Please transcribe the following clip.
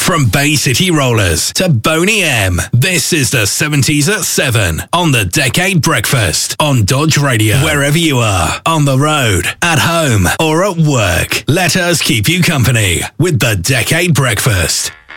From Bay City Rollers to Boney M, this is the 70s at 7 on the Decade Breakfast on Dodge Radio. Wherever you are, on the road, at home, or at work, let us keep you company with the Decade Breakfast.